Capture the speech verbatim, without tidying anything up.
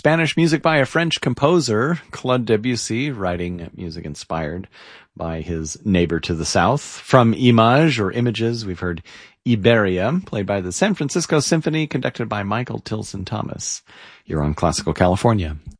Spanish music by a French composer, Claude Debussy, writing music inspired by his neighbor to the south. From Image or Images, we've heard Iberia, played by the San Francisco Symphony, conducted by Michael Tilson Thomas. You're on Classical California.